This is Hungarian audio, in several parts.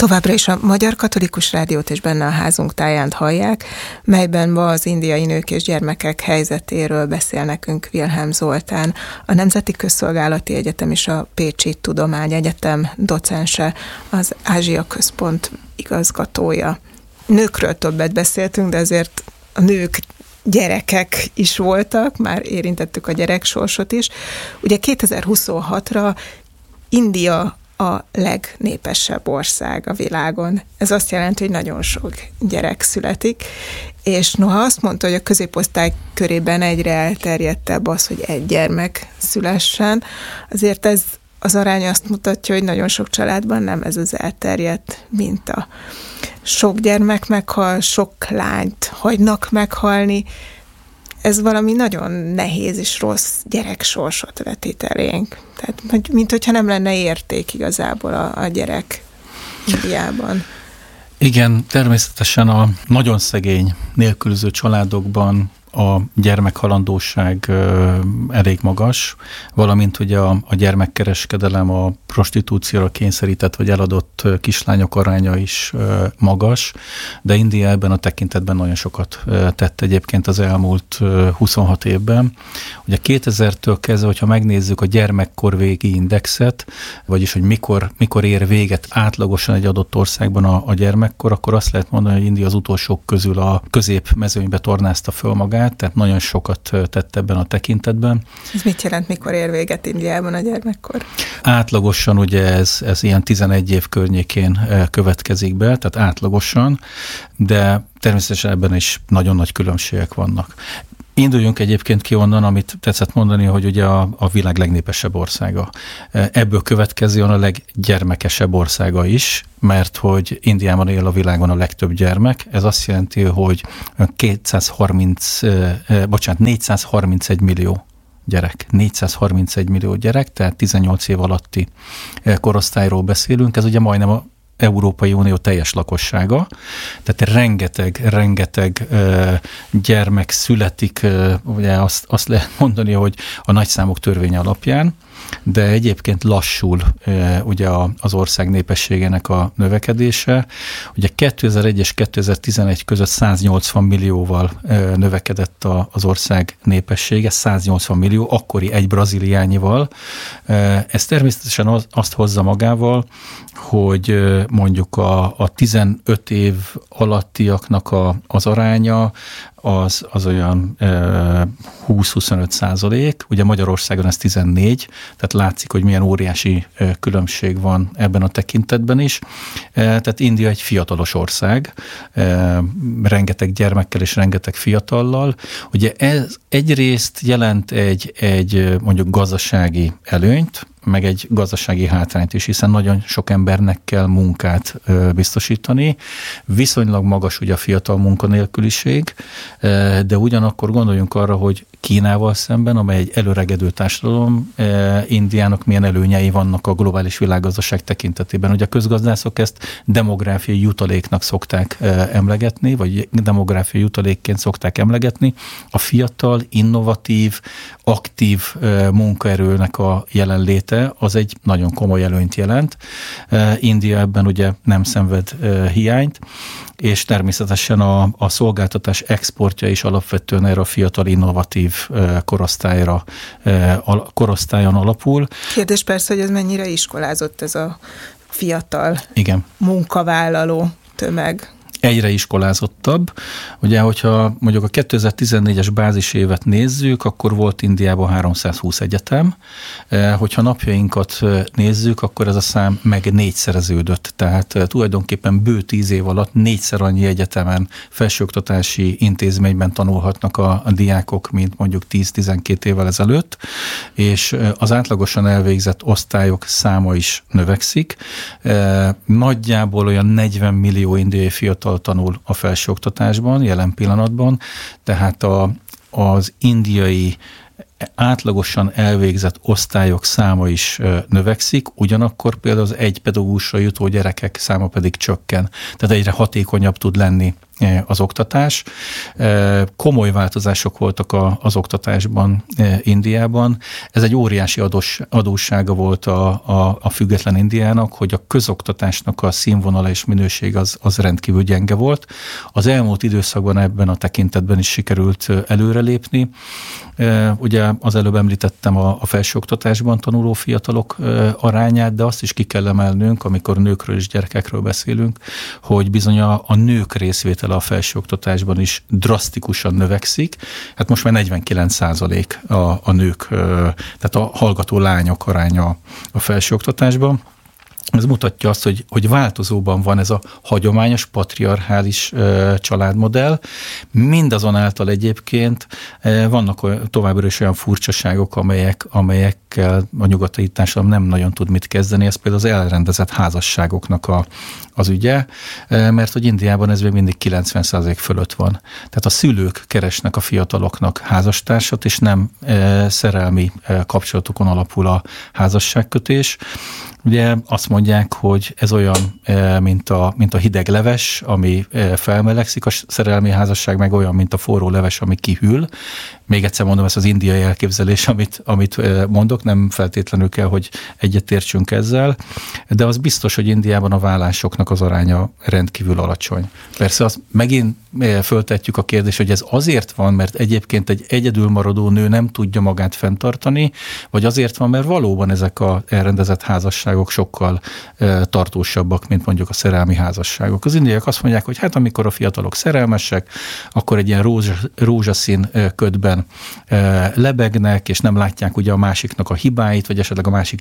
Továbbra is a Magyar Katolikus Rádiót és benne a házunk táján hallják, melyben ma az indiai nők és gyermekek helyzetéről beszél nekünk Wilhelm Zoltán, a Nemzeti Közszolgálati Egyetem és a Pécsi Tudományegyetem docense, az Ázsia Központ igazgatója. Nőkről többet beszéltünk, de azért a nők gyerekek is voltak, már érintettük a gyereksorsot is. Ugye 2026-ra India a legnépesebb ország a világon. Ez azt jelenti, hogy nagyon sok gyerek születik, és noha azt mondta, hogy a középosztály körében egyre elterjedtebb az, hogy egy gyermek szülessen, azért ez az arány azt mutatja, hogy nagyon sok családban nem ez az elterjedt minta. Sok gyermek meghal, sok lányt hagynak meghalni, ez valami nagyon nehéz és rossz gyereksorsot vetít elénk. Tehát, mint hogyha nem lenne érték igazából a gyerek Indiában. Igen, természetesen a nagyon szegény, nélkülöző családokban a gyermekhalandóság elég magas, valamint ugye a gyermekkereskedelem, a prostitúcióra kényszerített vagy eladott kislányok aránya is magas, de India ebben a tekintetben nagyon sokat tett egyébként az elmúlt 26 évben. Ugye 2000-től kezdve, hogyha megnézzük a gyermekkorvégi indexet, vagyis hogy mikor ér véget átlagosan egy adott országban a gyermekkor, akkor azt lehet mondani, hogy India az utolsók közül a középmezőnybe tornázta föl magát, tehát nagyon sokat tett ebben a tekintetben. Ez mit jelent, mikor ér véget Indiában a gyermekkor? Átlagosan ugye ez ilyen 11 év környékén következik be, tehát átlagosan, de természetesen ebben is nagyon nagy különbségek vannak. Induljunk egyébként ki onnan, amit tetszett mondani, hogy ugye a világ legnépesebb országa. Ebből következően a leggyermekesebb országa is, mert hogy Indiában él a világon a legtöbb gyermek. Ez azt jelenti, hogy 431 millió gyerek. 431 millió gyerek, tehát 18 év alatti korosztályról beszélünk. Ez ugye majdnem a Európai Unió teljes lakossága, tehát rengeteg gyermek születik, ugye azt lehet mondani, hogy a nagyszámok törvénye alapján, de egyébként lassul ugye az ország népességének a növekedése. Ugye 2001 és 2011 között 180 millióval növekedett az ország népessége, 180 millió, akkori egy brazíliányival. Ez természetesen azt hozza magával, hogy mondjuk a 15 év alattiaknak az aránya az olyan 20-25%, ugye Magyarországon ez 14, tehát látszik, hogy milyen óriási különbség van ebben a tekintetben is. Tehát India egy fiatalos ország, rengeteg gyermekkel és rengeteg fiatallal. Ugye ez egyrészt jelent egy mondjuk gazdasági előnyt, meg egy gazdasági hátrányt is, hiszen nagyon sok embernek kell munkát biztosítani. Viszonylag magas ugye a fiatal munkanélküliség, de ugyanakkor gondoljunk arra, hogy Kínával szemben, amely egy előregedő társadalom, Indiának milyen előnyei vannak a globális világgazdaság tekintetében. Ugye a közgazdászok ezt demográfiai jutaléknak szokták emlegetni, vagy demográfiai jutalékként szokták emlegetni. A fiatal, innovatív, aktív munkaerőnek a jelenléte az egy nagyon komoly előnyt jelent. India ebben ugye nem szenved hiányt, és természetesen a szolgáltatás exportja is alapvetően erre a fiatal, innovatív korosztályon alapul. Kérdés persze, hogy ez mennyire iskolázott ez a fiatal Igen. munkavállaló tömeg. Egyre iskolázottabb. Ugye, hogyha mondjuk a 2014-es bázisévet nézzük, akkor volt Indiában 320 egyetem. Hogyha napjainkat nézzük, akkor ez a szám meg négyszereződött. Tehát tulajdonképpen bő 10 év alatt 4-szer annyi egyetemen, felsőoktatási intézményben tanulhatnak a diákok, mint mondjuk 10-12 évvel ezelőtt, és az átlagosan elvégzett osztályok száma is növekszik. Nagyjából olyan 40 millió indiai fiatal tanul a felsőoktatásban jelen pillanatban, tehát az indiai átlagosan elvégzett osztályok száma is növekszik, ugyanakkor például az egy pedagógusra jutó gyerekek száma pedig csökken. Tehát egyre hatékonyabb tud lenni az oktatás. Komoly változások voltak az oktatásban Indiában. Ez egy óriási adóssága volt a független Indiának, hogy a közoktatásnak a színvonala és minőség az rendkívül gyenge volt. Az elmúlt időszakban ebben a tekintetben is sikerült előrelépni. Ugye az előbb említettem a felsőoktatásban tanuló fiatalok arányát, de azt is ki kell emelnünk, amikor nőkről és gyerekekről beszélünk, hogy bizony a nők részvétele a felsőoktatásban is drasztikusan növekszik. Hát most már 49% a nők, tehát a hallgató lányok aránya a felsőoktatásban. Ez mutatja azt, hogy változóban van ez a hagyományos patriarchális családmodell. Mindazonáltal egyébként vannak továbbra is olyan furcsaságok, amelyekkel a nyugati társadalom nem nagyon tud mit kezdeni. Ez például az elrendezett házasságoknak az ügye, mert hogy Indiában ez még mindig 90% fölött van. Tehát a szülők keresnek a fiataloknak házastársat, és nem szerelmi kapcsolatokon alapul a házasságkötés. Ugye azt mondják, hogy ez olyan, mint a hideg leves, ami felmelegszik, a szerelmi házasság meg olyan, mint a forró leves, ami kihűl. Még egyszer mondom, ez az indiai elképzelés, amit mondok, nem feltétlenül kell, hogy egyetértsünk ezzel, de az biztos, hogy Indiában a vállásoknak az aránya rendkívül alacsony. Persze azt megint föltetjük a kérdést, hogy ez azért van, mert egyébként egy egyedülmaradó nő nem tudja magát fenntartani, vagy azért van, mert valóban ezek a elrendezett házasságok sokkal tartósabbak, mint mondjuk a szerelmi házasságok. Az indiaiak azt mondják, hogy hát amikor a fiatalok szerelmesek, akkor egy ilyen rózsaszín ködben lebegnek, és nem látják ugye a másiknak a hibáit, vagy esetleg a másik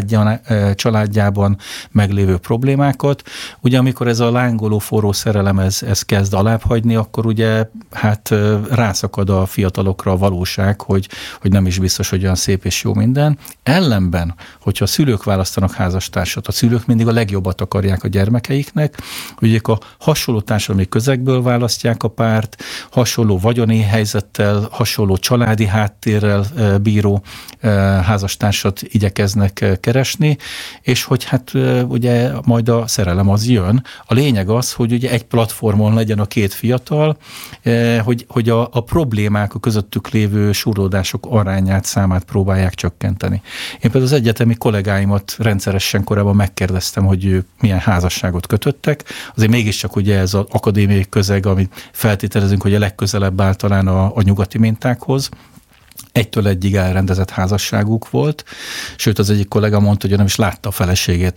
családjában meglévő problémákat. Ugye amikor ez a lángoló forró szerelem ez kezd alábbhagyni, akkor ugye hát rászakad a fiatalokra a valóság, hogy nem is biztos, hogy olyan szép és jó minden. Ellenben, hogyha a szülők választanak házastársat, a szülők mindig a legjobbat akarják a gyermekeiknek, hogy a hasonló társadalmi közegből választják a párt, hasonló vagyoni helyzettel, hasonló családi háttérrel bíró házastársat igyekeznek keresni, és hogy hát ugye majd a szerelem az jön. A lényeg az, hogy ugye egy platformon legyen a két fiatal, hogy a problémák, a közöttük lévő súrlódások arányát, számát próbálják csökkenteni. Én például az egyetemi kollégáimat rendszeresen korábban megkérdeztem, hogy ők milyen házasságot kötöttek. Azért mégiscsak ugye ez az akadémiai közeg, amit feltételezünk, hogy a legközelebb áll talán a nyugati mintákhoz. 1-től 1-ig elrendezett házasságuk volt, sőt az egyik kollega mondta, hogy nem is látta a feleségét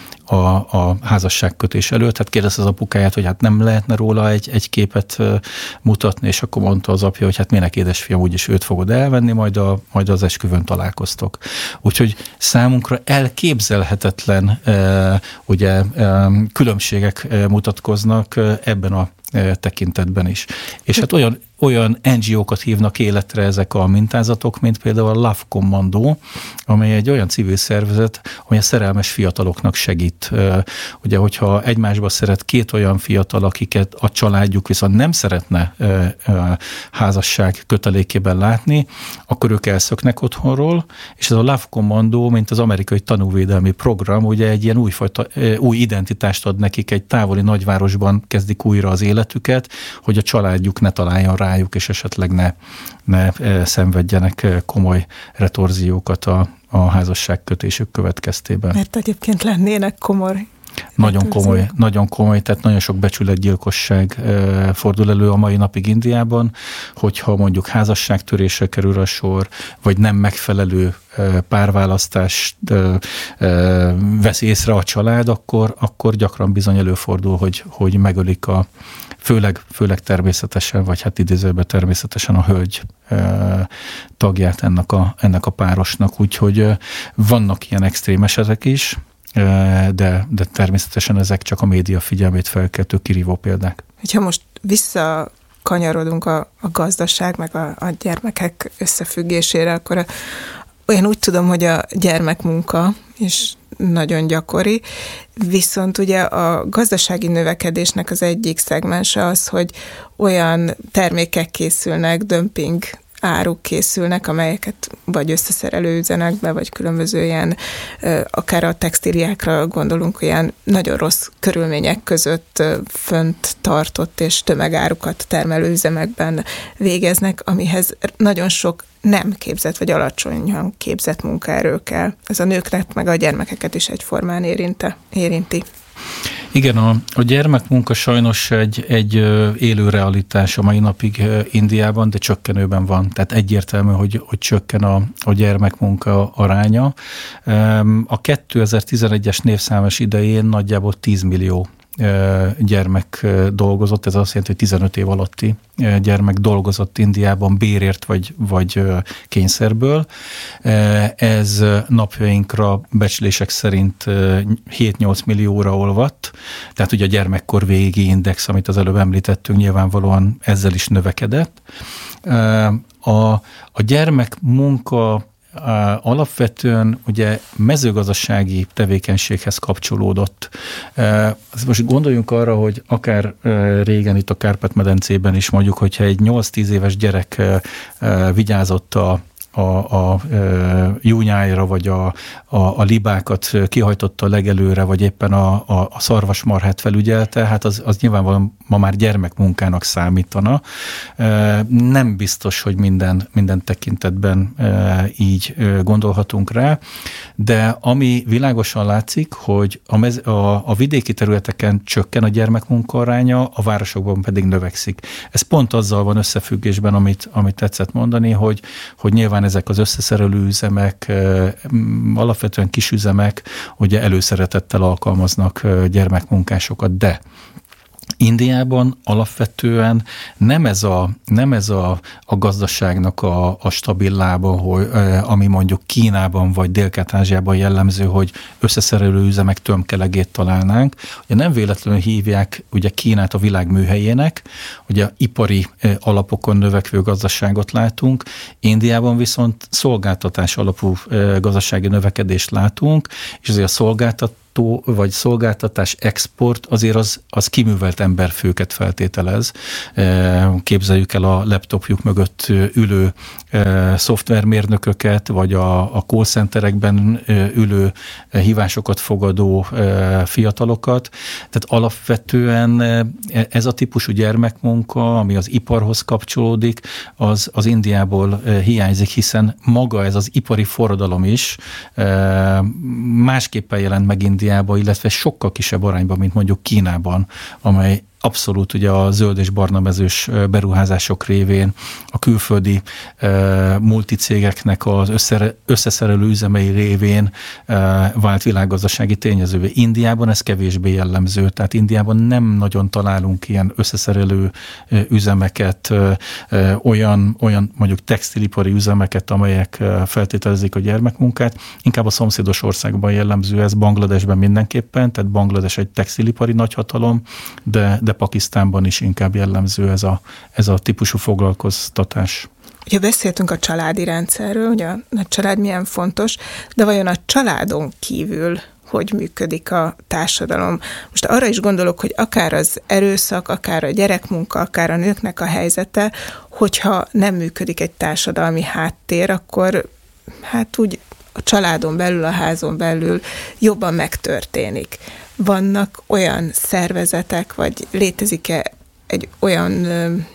a házasságkötés előtt, hát kérdezte az apukáját, hogy hát nem lehetne róla egy képet mutatni, és akkor mondta az apja, hogy hát minek édesfiam, úgyis őt fogod elvenni, majd az esküvőn találkoztok. Úgyhogy számunkra elképzelhetetlen ugye különbségek mutatkoznak ebben a tekintetben is. És hát olyan NGO-kat hívnak életre ezek a mintázatok, mint például a Love Commando, amely egy olyan civil szervezet, amely a szerelmes fiataloknak segít. Ugye, hogyha egymásba szeret két olyan fiatal, akiket a családjuk viszont nem szeretne házasság kötelékében látni, akkor ők elszöknek otthonról, és ez a Love Commando, mint az amerikai tanúvédelmi program, ugye egy ilyen új identitást ad nekik, egy távoli nagyvárosban kezdik újra az életüket, hogy a családjuk ne találjon rájuk, és esetleg ne szenvedjenek komoly retorziókat a házasságkötésük következtében. Mert egyébként lennének komoly. Nagyon komoly, tehát nagyon sok becsületgyilkosság fordul elő a mai napig Indiában, hogyha mondjuk házasságtörésre kerül a sor, vagy nem megfelelő párválasztást vesz észre a család, akkor gyakran bizony előfordul, hogy megölik főleg természetesen, vagy hát idézőben természetesen a hölgy tagját ennek a párosnak. Úgyhogy vannak ilyen extrém esetek is, de természetesen ezek csak a média figyelmét felkeltő kirívó példák. Ha most visszakanyarodunk a gazdaság, meg a gyermekek összefüggésére, akkor én úgy tudom, hogy a gyermekmunka is nagyon gyakori, viszont ugye a gazdasági növekedésnek az egyik szegmense az, hogy olyan termékek készülnek dömping áruk készülnek, amelyeket vagy összeszerelő üzemekbe, vagy különböző ilyen, akár a textíliákra gondolunk, olyan nagyon rossz körülmények között fönt tartott és tömegárukat termelő üzemekben végeznek, amihez nagyon sok nem képzett, vagy alacsonyan képzett munkaerő kell. Ez a nőknek, meg a gyermekeket is egyformán érinti. Igen, a gyermekmunka sajnos egy élő realitás a mai napig Indiában, de csökkenőben van. Tehát egyértelmű, hogy csökken a gyermekmunka aránya. A 2011-es névszámos idején nagyjából 10 millió gyermek dolgozott, ez azt jelenti, hogy 15 év alatti gyermek dolgozott Indiában bérért vagy kényszerből. Ez napjainkra becslések szerint 7-8 millióra olvadt, tehát ugye a gyermekkor végi index, amit az előbb említettünk, nyilvánvalóan ezzel is növekedett. A gyermekmunka alapvetően ugye mezőgazdasági tevékenységhez kapcsolódott. Most gondoljunk arra, hogy akár régen itt a Kárpát-medencében is mondjuk, hogyha egy 8-10 éves gyerek vigyázott a júnyájra, vagy a libákat kihajtotta legelőre, vagy éppen a szarvasmarhát felügyelte, hát az nyilvánvalóan ma már gyermekmunkának számítana. Nem biztos, hogy minden tekintetben így gondolhatunk rá, de ami világosan látszik, hogy a vidéki területeken csökken a gyermekmunka aránya, a városokban pedig növekszik. Ez pont azzal van összefüggésben, amit tetszett mondani, hogy nyilván ezek az összeszerelő üzemek, alapvetően kisüzemek, ugye előszeretettel alkalmaznak gyermekmunkásokat, de Indiában alapvetően nem ez a gazdaságnak a stabil lába, ami mondjuk Kínában vagy Dél-Kelet-Ázsiában jellemző, hogy összeszerelő üzemek tömkelegét találnánk. Ugye nem véletlenül hívják ugye Kínát a világ műhelyének, ugye ipari alapokon növekvő gazdaságot látunk, Indiában viszont szolgáltatás alapú gazdasági növekedést látunk, és azért a vagy szolgáltatás export azért az kiművelt emberfőket feltételez. Képzeljük el a laptopjuk mögött ülő szoftvermérnököket, vagy a call centerekben ülő hívásokat fogadó fiatalokat. Tehát alapvetően ez a típusú gyermekmunka, ami az iparhoz kapcsolódik, az Indiából hiányzik, hiszen maga ez az ipari forradalom is másképpen jelent meg Indiában, illetve sokkal kisebb arányban, mint mondjuk Kínában, amely abszolút ugye a zöld és barna mezős beruházások révén a külföldi multicégeknek az összeszerelő üzemei révén vált világgazdasági tényezővé. Indiában ez kevésbé jellemző, tehát Indiában nem nagyon találunk ilyen összeszerelő üzemeket, olyan mondjuk textilipari üzemeket, amelyek feltételezik a gyermekmunkát. Inkább a szomszédos országban jellemző ez, Bangladesben mindenképpen, tehát Banglades egy textilipari nagyhatalom, de Pakisztánban is inkább jellemző ez a típusú foglalkoztatás. Ugye beszéltünk a családi rendszerről, hogy a család milyen fontos, de vajon a családon kívül hogy működik a társadalom? Most arra is gondolok, hogy akár az erőszak, akár a gyerekmunka, akár a nőknek a helyzete, hogyha nem működik egy társadalmi háttér, akkor hát úgy a családon belül, a házon belül jobban megtörténik. Vannak olyan szervezetek, vagy létezik-e egy olyan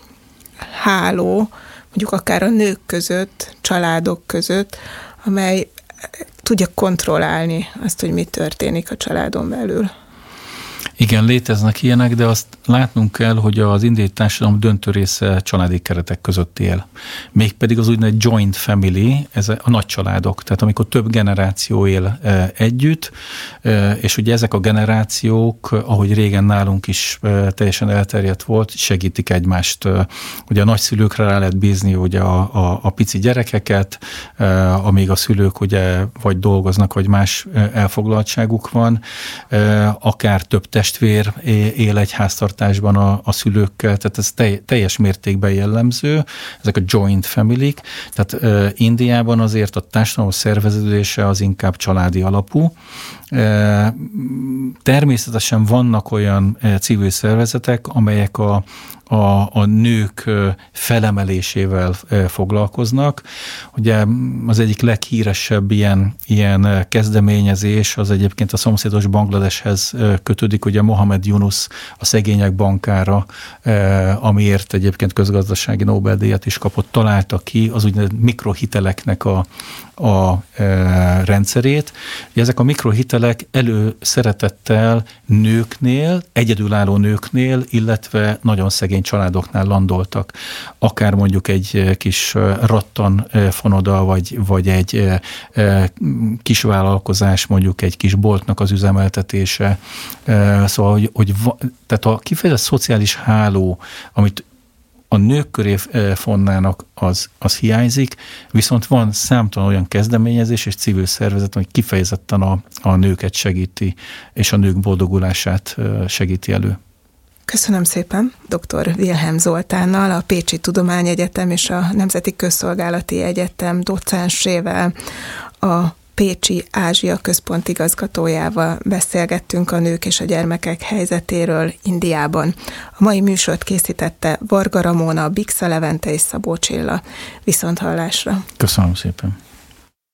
háló, mondjuk akár a nők között, családok között, amely tudja kontrollálni azt, hogy mi történik a családon belül? Igen, léteznek ilyenek, de azt látnunk kell, hogy az indiai társadalom döntő része családi keretek között él. Mégpedig az úgynevezett joint family, ez a nagy családok, tehát amikor több generáció él együtt, és ugye ezek a generációk, ahogy régen nálunk is teljesen elterjedt volt, segítik egymást. Ugye a nagyszülőkre rá lehet bízni ugye a pici gyerekeket, amíg a szülők ugye vagy dolgoznak, vagy más elfoglaltságuk van, akár több testvér él egy háztartásban a szülőkkel, tehát ez teljes mértékben jellemző, ezek a joint family-k, tehát Indiában azért a társadalom szerveződése az inkább családi alapú. Természetesen vannak olyan civil szervezetek, amelyek a nők felemelésével foglalkoznak. Ugye az egyik leghíresebb ilyen kezdeményezés az egyébként a szomszédos Bangladeshez kötődik, ugye Mohamed Yunus, a szegények bankára, amiért egyébként közgazdasági Nobel-díjat is kapott, találta ki az úgynevezett mikrohiteleknek a rendszerét. Ezek a mikrohitelek előszeretettel nőknél, egyedülálló nőknél, illetve nagyon szegény családoknál landoltak. Akár mondjuk egy kis rattanfonoda, vagy egy kis vállalkozás, mondjuk egy kis boltnak az üzemeltetése. Szóval, tehát a kifejezett szociális háló, amit a nők köré fonnának, az hiányzik, viszont van számtalan olyan kezdeményezés és civil szervezet, hogy kifejezetten a nőket segíti, és a nők boldogulását segíti elő. Köszönöm szépen dr. Wilhelm Zoltánnal, a Pécsi Tudományegyetem és a Nemzeti Közszolgálati Egyetem docensével, a Pécsi Ázsia Központ igazgatójával beszélgettünk a nők és a gyermekek helyzetéről Indiában. A mai műsort készítette Varga Ramona, Biksa Levente és Szabó Csilla. Viszonthallásra. Köszönöm szépen.